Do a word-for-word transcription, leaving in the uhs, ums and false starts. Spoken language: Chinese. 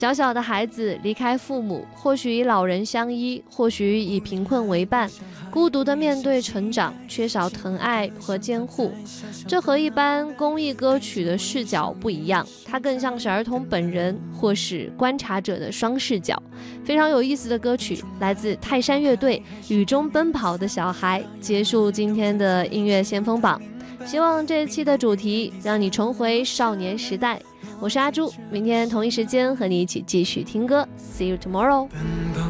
小小的孩子离开父母，或许以老人相依，或许以贫困为伴，孤独地面对成长，缺少疼爱和监护。这和一般公益歌曲的视角不一样，它更像是儿童本人或是观察者的双视角。非常有意思的歌曲，来自泰山乐队《雨中奔跑的小孩》，结束今天的音乐先锋榜。希望这一期的主题让你重回少年时代。我是阿朱，明天同一时间和你一起继续听歌。See you tomorrow。